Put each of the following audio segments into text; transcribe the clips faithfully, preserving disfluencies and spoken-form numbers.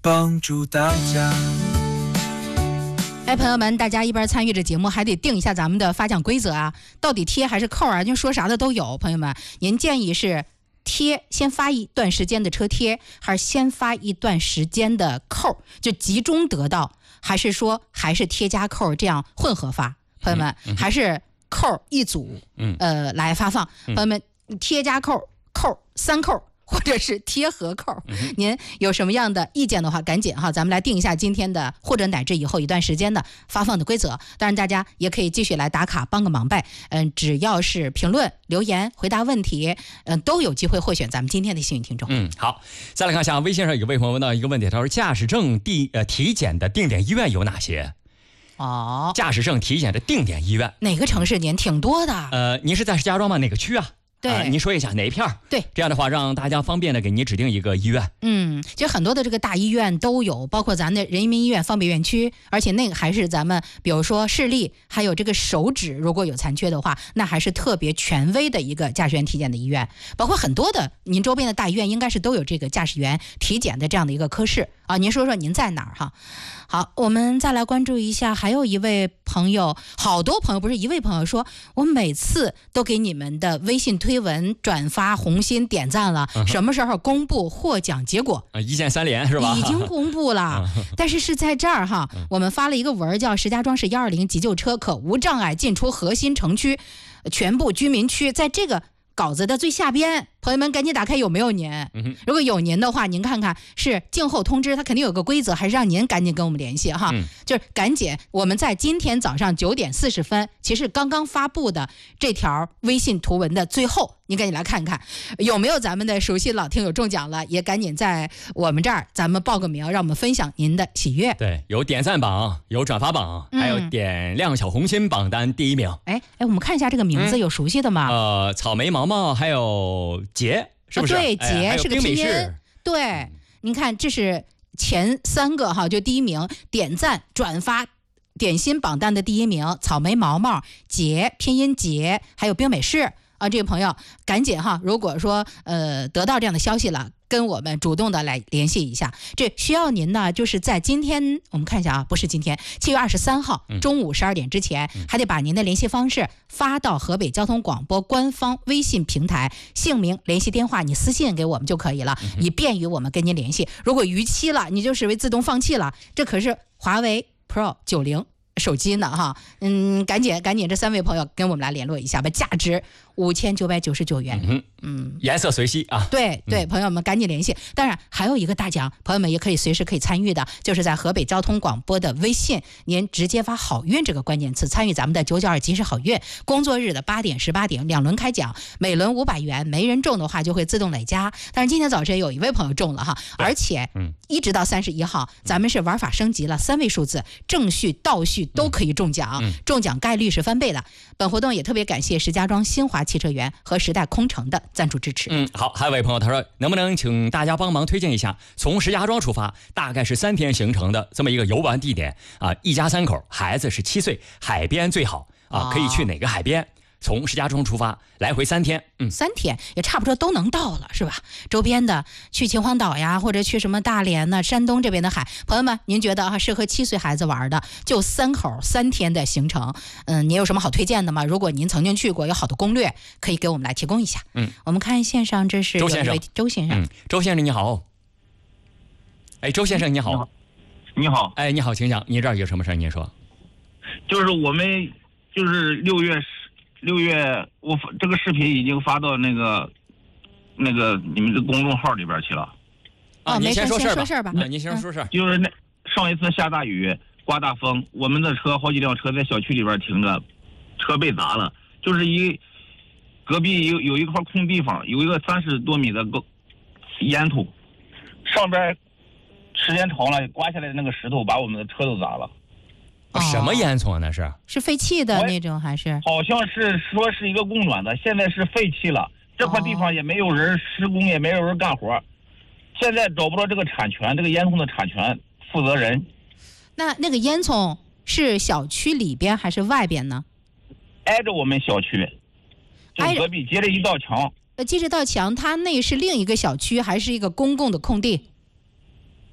帮助大家。 哎，朋友们，大家一边参与着节目，还得定一下咱们的发奖规则啊，到底贴还是扣啊？就说啥的都有。朋友们，您建议是贴先发一段时间的车贴，还是先发一段时间的扣，就集中得到，还是说还是贴加扣这样混合发？朋友们，嗯嗯、还是扣一组，嗯，呃，来发放。嗯、朋友们，贴加扣，扣三扣。或者是贴合扣，您有什么样的意见的话，赶紧哈，咱们来定一下今天的或者乃至以后一段时间的发放的规则。当然，大家也可以继续来打卡，帮个忙呗。嗯，只要是评论、留言、回答问题，嗯，都有机会获选咱们今天的幸运听众。 嗯，好，再来看一下微信上有位朋友问到一个问题，他说驾驶证地呃体检的定点医院有哪些？ 哦， 驾驶证体检的定点医院， 哪个城市您挺多的？ 呃，您是在石家庄吗？哪个区啊？ 对、 呃，您说一下哪一片？ 对， 这样的话让大家方便的给您指定一个医院。 嗯，其实很多的这个大医院都有，包括咱的人民医院方北院区，而且那个还是咱们比如说视力还有这个手指如果有残缺的话，那还是特别权威的一个驾驶员体检的医院。包括很多的您周边的大医院应该是都有这个驾驶员体检的这样的一个科室啊。您说说您在哪儿哈？好，我们再来关注一下，还有一位朋友，好多朋友不是一位朋友说，我每次都给你们的微信推文转发红心点赞了，嗯、什么时候公布获奖结果？ 啊，一键三连是吧？ 已经公布了，但是是在这儿哈，我们发了一个文叫石家庄市一二零急救车可无障碍进出核心城区全部居民区，在这个稿子的最下边，朋友们赶紧打开有没有您？如果有您的话，您看看是静候通知，它肯定有个规则，还是让您赶紧跟我们联系哈。嗯、就是赶紧，我们在今天早上九点四十分，其实刚刚发布的这条微信图文的最后，您赶紧来看看有没有咱们的熟悉老听友中奖了，也赶紧在我们这儿咱们报个名，让我们分享您的喜悦。 对，有点赞榜，有转发榜，还有点亮小红心榜单第一名。 哎、嗯、哎，我们看一下这个名字，有熟悉的吗？ 嗯、呃，草莓毛毛还有杰，是不是？ 啊、对，杰、 哎、 是个拼音。对、嗯，您看这是前三个哈，就第一名点赞转发点心榜单的第一名，草莓毛毛、杰拼音杰，还有冰美式啊，这个朋友赶紧哈，如果说呃得到这样的消息了，跟我们主动的来联系一下。这需要您呢，就是在今天我们看一下啊，不是今天，七月二十三号中午十二点之前，嗯、还得把您的联系方式发到河北交通广播官方微信平台，姓名、联系电话，你私信给我们就可以了，以便于我们跟您联系。如果逾期了，你就视为自动放弃了，这可是华为 Pro 九零手机呢哈，嗯，赶紧赶紧，这三位朋友跟我们来联络一下吧，价值五千九百九十九元， 嗯嗯，颜色随机啊， 对对，朋友们赶紧联系。当然还有一个大奖，朋友们也可以随时可以参与的，就是在河北交通广播的微信，您直接发好运这个关键词，参与咱们的九九二即时好运，工作日的八点十八点两轮开奖，每轮五百元，没人中的话就会自动累加。但是今天早晨有一位朋友中了哈，而且一直到三十一号，咱们是玩法升级了，三位数字正序倒序都可以中奖，嗯、中奖概率是翻倍的。本活动也特别感谢石家庄新华汽车园和时代空乘的赞助支持。 嗯，好，还有位朋友他说，能不能请大家帮忙推荐一下，从石家庄出发，大概是三天行程的这么一个游玩地点啊？一家三口，孩子是七岁，海边最好啊，可以去哪个海边？从石家庄出发，来回三天，嗯， 三天也差不多都能到了，是吧？周边的去秦皇岛呀，或者去什么大连呢、山东这边的海，朋友们，您觉得啊适合七岁孩子玩的，就三口三天的行程，嗯，您有什么好推荐的吗？如果您曾经去过，有好的攻略，可以给我们来提供一下。嗯，我们看线上，这是周先生， 周先生， 嗯，周先生你好，哎，周先生你好， 你好， 哎，你好，请讲，你这儿有什么事您说？ 就是我们就是六月十。六月，我这个视频已经发到那个那个你们的公众号里边去了。 啊，您先说事吧。 事吧。 啊，您先说事。 就是那上一次下大雨，刮大风，我们的车好几辆车在小区里边停着，车被砸了。就是一隔壁有有一块空地方，有一个三十多米的个烟囱，上边时间长了，刮下来的那个石头把我们的车都砸了。 什么烟囱啊？那是是废弃的那种还是？ 好像是说是一个供暖的，现在是废弃了。这块地方也没有人施工，也没有人干活，现在找不到这个产权，这个烟囱的产权负责人。 那那个烟囱是小区里边还是外边呢？ 挨着我们小区，就隔壁接着一道墙。 呃，接着道墙，它那是另一个小区还是一个公共的空地？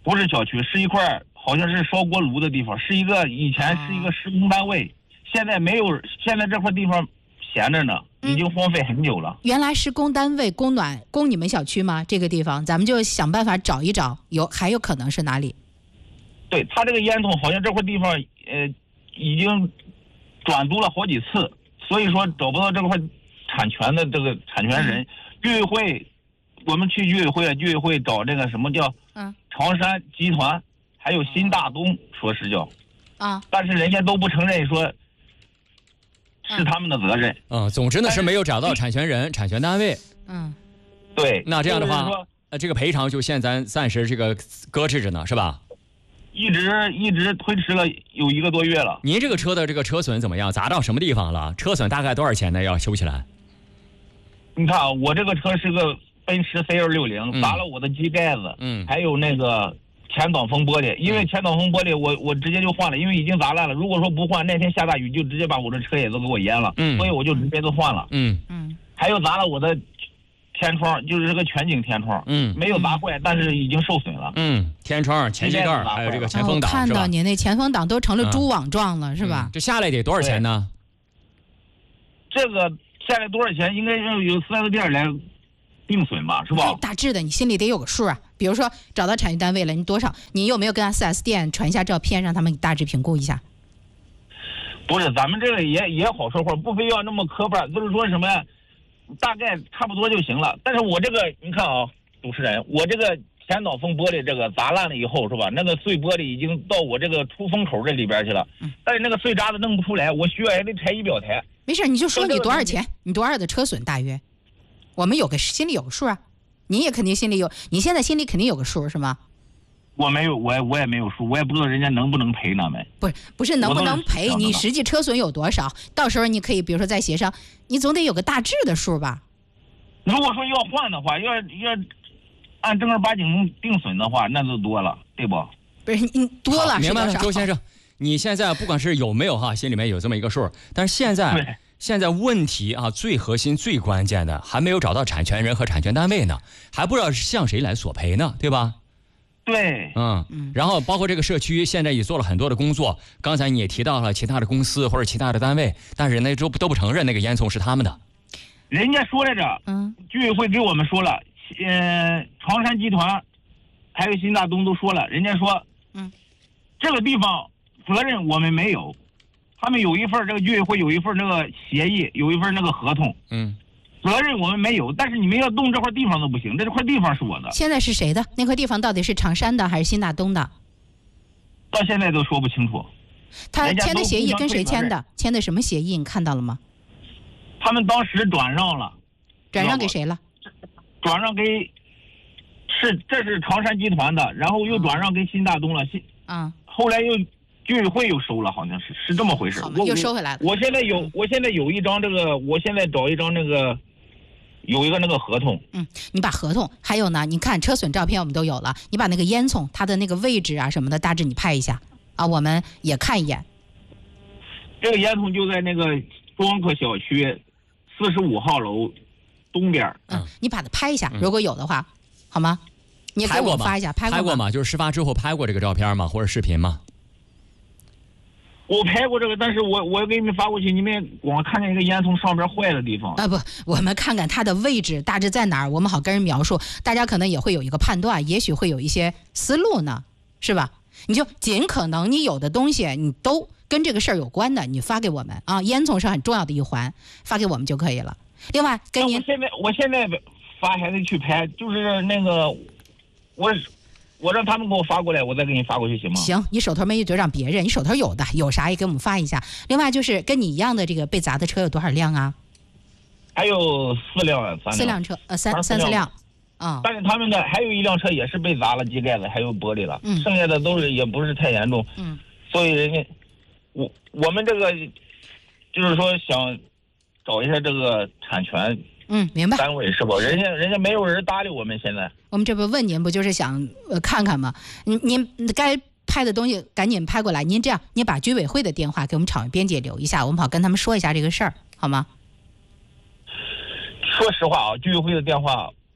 不是小区，是一块好像是烧锅炉的地方，是一个以前是一个施工单位，现在没有，现在这块地方闲着呢，已经荒废很久了。 原来施工单位供暖供你们小区吗？这个地方咱们就想办法找一找，有还有可能是哪里？ 对，他这个烟囱好像这块地方呃已经转租了好几次，所以说找不到这块产权的这个产权人。居委会，我们去居委会，居委会找这个什么叫嗯长山集团，还有新大东，说是叫啊， 但是人家都不承认说是他们的责任。 嗯，总之呢是没有找到产权人、产权单位。 嗯， 对。 那这样的话， 就是说呃，这个赔偿就现在暂时这个搁置着呢，是吧？ 一直一直推迟了有一个多月了。 您这个车的这个车损怎么样？砸到什么地方了？车损大概多少钱呢？要修起来？ 你看啊，我这个车是个奔驰 C 二六零， 嗯砸了我的机盖子， 嗯， 还有那个前挡风玻璃，因为前挡风玻璃我我直接就换了，因为已经砸烂了。如果说不换，那天下大雨就直接把我的车也都给我淹了， 嗯， 所以我就直接都换了。 嗯嗯， 还有砸了我的天窗，就是这个全景天窗， 嗯， 没有砸坏，但是已经受损了。 嗯，天窗、前机盖还有这个前风挡， 我看是吧？ 到你那前风挡都成了蛛网状了，是吧？ 这下来得多少钱呢？ 这个下来多少钱？应该有四 S 店来定损吧，是吧？ 大致的，你心里得有个数啊。比如说找到产权单位了，你多少？你有没有跟 四 S 店传一下照片，让他们大致评估一下？ 不是，咱们这个也也好说话，不非要那么磕巴，就是说什么呀，大概差不多就行了。但是我这个，你看啊，主持人，我这个前挡风玻璃这个砸烂了以后，是吧？那个碎玻璃已经到我这个出风口这里边去了， 嗯、 但是那个碎渣子弄不出来，我需要还得拆仪表台。 没事，你就说你多少钱，你多少的车损大约，我们有个心里有个数啊。你也肯定心里有，你现在心里肯定有个数是吗？ 我没有，我我也没有数，我也不知道人家能不能赔咱们。 不是不是能不能赔，你实际车损有多少？到时候你可以比如说再协商，你总得有个大致的数吧。 如果说要换的话，要要按正儿八经定损的话，那就多了，对不？ 不是你多了， 明白了，周先生，你现在不管是有没有哈，心里面有这么一个数，但是现在现在问题啊，最核心、最关键的还没有找到产权人和产权单位呢，还不知道向谁来索赔呢，对吧？ 对， 嗯，然后包括这个社区现在也做了很多的工作，刚才你也提到了其他的公司或者其他的单位，但是人家都都不承认那个烟囱是他们的。 人家说来着， 嗯， 居委会给我们说了，呃，长山集团还有新大东都说了，人家说， 嗯， 这个地方责任我们没有，他们有一份这个居委会有一份那个协议，有一份那个合同， 嗯。 责任我们没有，但是你们要动这块地方都不行，这块地方是我的。 现在是谁的？那块地方到底是长山的还是新大东的？ 到现在都说不清楚。 他签的协议跟谁签的？签的什么协议？你看到了吗？ 他们当时转让了。 转让给谁了？ 转让给是这是长山集团的，然后又转让给新大东了。新啊， 后来又居委会又收了，好像是是这么回事。 我又收回来了。 我现在有，我现在有一张这个，我现在找一张那个，有一个那个合同。 嗯，你把合同，还有呢，你看车损照片我们都有了，你把那个烟囱它的那个位置啊什么的，大致你拍一下啊，我们也看一眼。 这个烟囱就在那个庄科小区四十五号楼东边。 嗯，你把它拍一下，如果有的话，好吗？你也给我发一下， 拍过吗？ 拍过吗？就是事发之后拍过这个照片吗？或者视频吗？ 我拍过这个，但是我我给你们发过去，你们光看见一个烟囱上边坏的地方啊！不，我们看看它的位置大致在哪儿，我们好跟人描述，大家可能也会有一个判断，也许会有一些思路呢，是吧？你就尽可能你有的东西你都跟这个事儿有关的，你发给我们啊，烟囱是很重要的一环，发给我们就可以了。另外，跟您我现在我现在发还得去拍，就是那个我。我让他们给我发过来，我再给你发过去，行吗？ 行，你手头没有就让别人，你手头有的，有啥也给我们发一下。另外就是跟你一样的这个被砸的车有多少辆啊？ 还有四辆，三辆。 四辆车，呃，三三四辆，啊、嗯。 但是他们的还有一辆车也是被砸了机盖子，还有玻璃了， 嗯， 剩下的都是也不是太严重， 嗯。 所以人家，我我们这个就是说想找一下这个产权。 嗯，明白。 单位是不？人家人家没有人搭理我们现在。 我们这不问您，不就是想呃看看吗？您您该拍的东西赶紧拍过来。您这样，您把居委会的电话给我们厂委编辑留一下，我们好跟他们说一下这个事儿，好吗？ 说实话啊，居委会的电话， 嗯，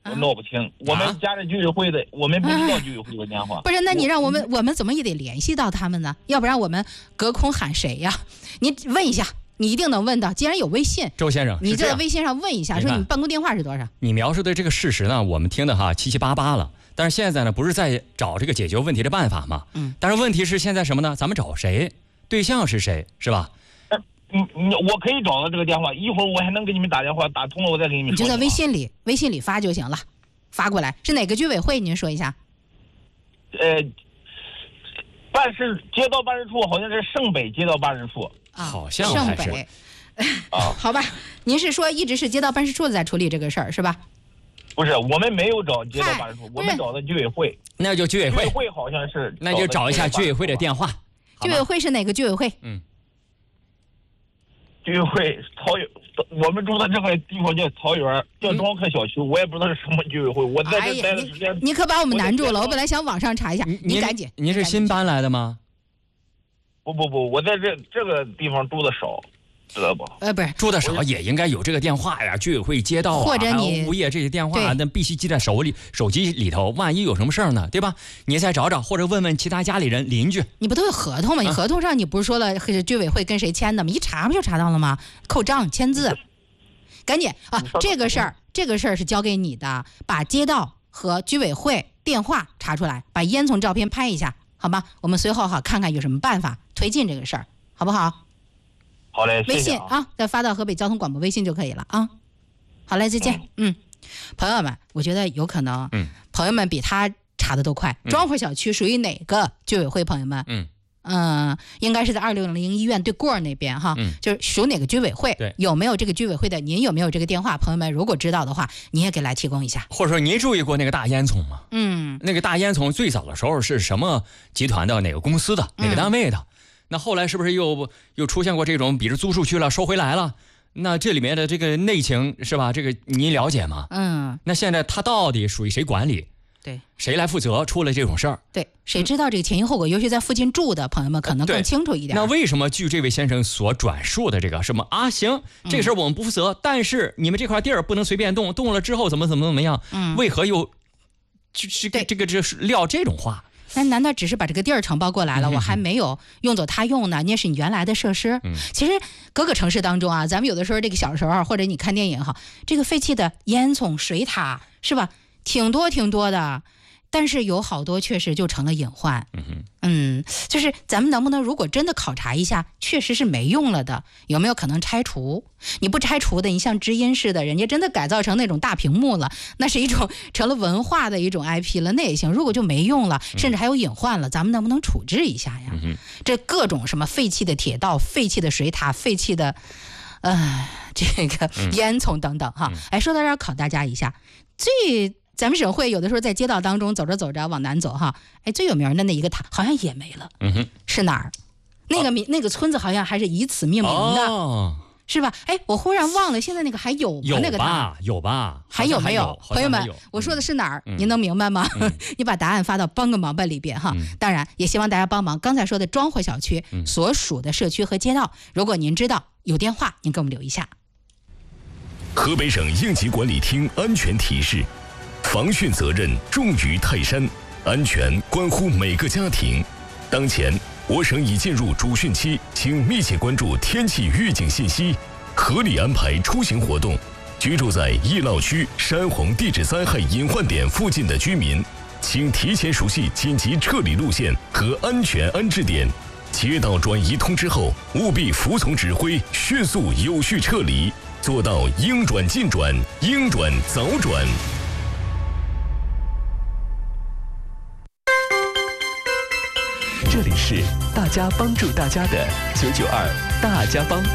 我闹不清。我们家里居委会的，我们不知道居委会的电话。 不是，那你让我们我们怎么也得联系到他们呢？要不然我们隔空喊谁呀？你问一下。你一定能问到，既然有微信， 周先生， 你就在微信上问一下，说你办公电话是多少？ 你描述的这个事实呢，我们听的哈七七八八了，但是现在呢，不是在找这个解决问题的办法吗？嗯。但是问题是现在什么呢？咱们找谁？对象是谁？是吧？ 嗯嗯，我可以找到这个电话，一会儿我还能给你们打电话，打通了我再给你们说。 你就在微信里，微信里发就行了，发过来。是哪个居委会？您说一下。 呃，办事街道办事处好像是盛北街道办事处。 啊， 好像盛北，啊，好吧，您是说一直是街道办事处在处理这个事儿是吧？ 不是，我们没有找街道办事处，我们找的居委会。 那就居委会。 居委会好像是。 那就找一下居委会的电话。 居委会是哪个居委会？ 嗯。 居委会曹园，我们住的这个地方叫曹园，叫庄客小区，我也不知道是什么居委会。我在这待的时间、哎， 你可把我们难住了。我本来想网上查一下，你赶紧。 您是新搬来的吗？ 不不不，我在这这个地方住的少，知道不？ 呃，不是住的少也应该有这个电话呀，居委会、街道啊， 或者你物业这些电话，那必须记在手里、手机里头，万一有什么事儿呢，对吧？你再找找，或者问问其他家里人、邻居。 你不都有合同吗？你合同上你不是说了居委会跟谁签的吗？一查不就查到了吗？扣章、签字，赶紧啊！这个事儿，这个事儿是交给你的，把街道和居委会电话查出来，把烟囱照片拍一下。好吗？我们随后哈看看有什么办法推进这个事儿，好不好？ 好嘞， 微信啊，再发到河北交通广播微信就可以了啊。好嘞，再见。嗯，嗯朋友们，我觉得有可能，嗯，朋友们比他查的都快。嗯、庄户小区属于哪个居委会？朋友们，嗯嗯、呃，应该是在二六零医院对过那边哈，嗯、就是属哪个居委会？ 对， 有没有这个居委会的？您有没有这个电话？朋友们，如果知道的话，您也给来提供一下。 或者说，您注意过那个大烟囱吗？ 嗯， 那个大烟囱最早的时候是什么集团的？哪个公司的？哪个单位的？嗯、那后来是不是又又出现过这种，比如租出去了，收回来了？那这里面的这个内情是吧？这个您了解吗？ 嗯。 那现在它到底属于谁管理？ 对， 谁来负责？出了这种事儿， 对，谁知道这个前因后果？尤其在附近住的朋友们可能更清楚一点。 那为什么据这位先生所转述的这个什么啊？行，这个事儿我们不负责，嗯、但是你们这块地儿不能随便动，动了之后怎么怎么怎么样？嗯，为何又这个这个这是撂这种话？ 那难道只是把这个地儿承包过来了，嗯、我还没有用作他用呢？那是你原来的设施。嗯，其实各个城市当中啊，咱们有的时候这个小时候或者你看电影哈，这个废弃的烟囱、水塔是吧？挺多挺多的，但是有好多确实就成了隐患。嗯嗯，就是咱们能不能如果真的考察一下，确实是没用了的，有没有可能拆除？你不拆除的，你像知音似的，人家真的改造成那种大屏幕了，那是一种成了文化的一种 I P 了，那也行。如果就没用了，甚至还有隐患了，咱们能不能处置一下呀？嗯、这各种什么废弃的铁道、废弃的水塔、废弃的，呃，这个烟囱等等哈。哎，说到这儿考大家一下，最。咱们省会有的时候在街道当中走着走着往南走哈，哎，最有名的那一个塔好像也没了，嗯哼，是哪儿？那个名、哦、那个村子好像还是以此命名的，哦、是吧？哎，我忽然忘了，现在那个还有吗？ 有那个塔有吧？ 还有没有？朋友们，我说的是哪儿？嗯、您能明白吗？嗯、你把答案发到帮个忙吧里边哈。嗯、当然，也希望大家帮忙。刚才说的庄户小区所属的社区和街道，如果您知道有电话，您给我们留一下。 河北省应急管理厅安全提示。防汛责任重于泰山，安全关乎每个家庭。当前，我省已进入主汛期，请密切关注天气预警信息，合理安排出行活动。居住在易涝区、山洪地质灾害隐患点附近的居民，请提前熟悉紧急撤离路线和安全安置点。接到转移通知后，务必服从指挥，迅速有序撤离，做到应转尽转，应转早转。 这里是大家帮助大家的九九二大家帮。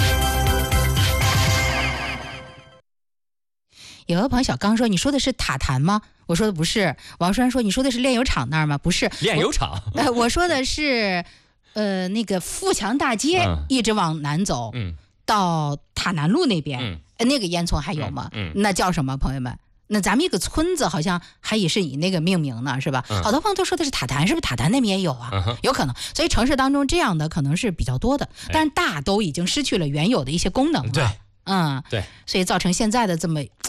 有个朋友小刚说：“你说的是塔坛吗？”我说的不是。王栓说：“你说的是炼油厂那儿吗？”不是， 炼油厂。 我,、呃、我说的是，呃，那个富强大街、嗯、一直往南走，嗯，到塔南路那边，嗯，呃、那个烟囱还有吗？嗯，嗯那叫什么？朋友们？那咱们一个村子好像还也是以那个命名呢，是吧？嗯、好多朋友都说的是塔坛，是不是塔坛那边也有啊？嗯、有可能，所以城市当中这样的可能是比较多的，但是大都已经失去了原有的一些功能了。 对， 嗯， 对， 所以造成现在的这么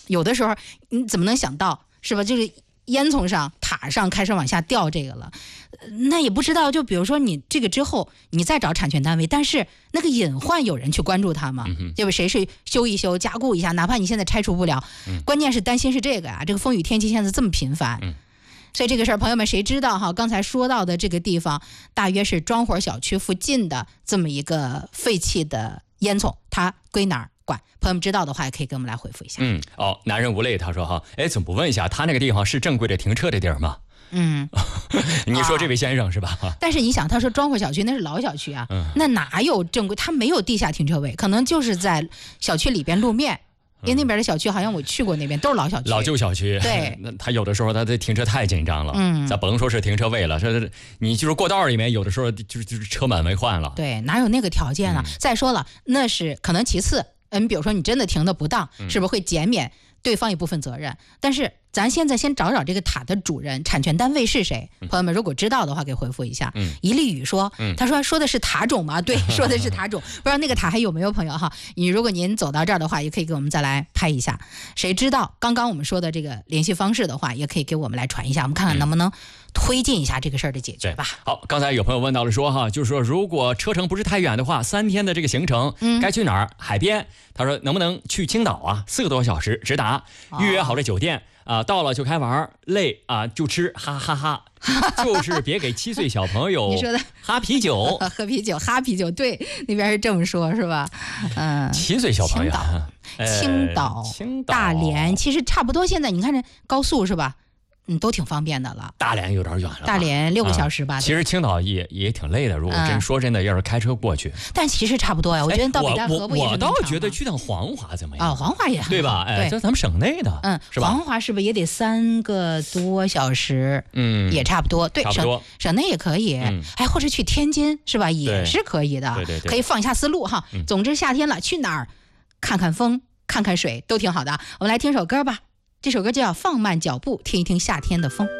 有的时候你怎么能想到是吧？就是烟囱上塔上开始往下掉这个了，那也不知道。就比如说你这个之后，你再找产权单位，但是那个隐患有人去关注它吗？对吧？谁是修一修、加固一下，哪怕你现在拆除不了， 嗯、 关键是担心是这个啊，这个风雨天气现在这么频繁。 嗯所以这个事儿，朋友们谁知道哈？刚才说到的这个地方，大约是庄火小区附近的这么一个废弃的烟囱，它归哪儿管？朋友们知道的话，也可以给我们来回复一下。 嗯，哦，男人无泪，他说哈，哎，怎么不问一下，他那个地方是正规的停车的地儿吗？ 嗯， 你说这位先生是吧？ 但是你想，他说庄火小区那是老小区啊， 嗯、 那哪有正规？他没有地下停车位，可能就是在小区里边路面。因为那边的小区好像我去过，那边都是老小区， 老旧小区。 对， 那他有的时候他的停车太紧张了， 嗯， 咱甭说是停车位了，这你就是过道里面，有的时候就是就是车满为患了。 对，哪有那个条件啊？嗯、再说了，那是可能其次，嗯，比如说你真的停的不当，是不是会减免对方一部分责任？嗯、但是咱现在先找找这个塔的主人，产权单位是谁？ 嗯、 朋友们如果知道的话，给回复一下。 嗯， 一粒雨说， 嗯、 他说说的是塔种吗？对，说的是塔种，不知道那个塔还有没有朋友哈？你如果您走到这儿的话，也可以给我们再来拍一下。谁知道刚刚我们说的这个联系方式的话，也可以给我们来传一下，我们看看能不能推进一下这个事儿的解决吧。 好，刚才有朋友问到了说哈，就是说如果车程不是太远的话，三天的这个行程，嗯，该去哪儿？海边，他说能不能去青岛啊？四个多小时直达，预约好了酒店。哦啊，到了就开玩，累啊就吃，哈哈哈哈，就是别给七岁小朋友你说的哈啤酒， 喝啤酒，哈啤酒，对，那边是这么说，是吧？嗯， 七岁小朋友， 青岛、 呃、 青岛、 青岛、 大连，其实差不多。现在你看这高速是吧？嗯，都挺方便的了。 大连有点远了， 大连六个小时吧。 啊、其实青岛也也挺累的，如果真、嗯、说真的，要是开车过去， 但其实差不多呀。我觉得到北戴河不也是我我倒觉得去趟黄华怎么样？ 啊、哦，黄华也对吧？哎，这咱们省内的， 嗯， 是吧？ 黄华是不是也得三个多小时？ 嗯， 也差不多。对， 差不多省省内也可以。嗯，哎，或者去天津是吧？也是可以的。 对对对， 可以放一下思路哈。嗯、总之夏天了，去哪儿看看风、看看水都挺好的。我们来听首歌吧，这首歌叫《放慢脚步》，听一听夏天的风。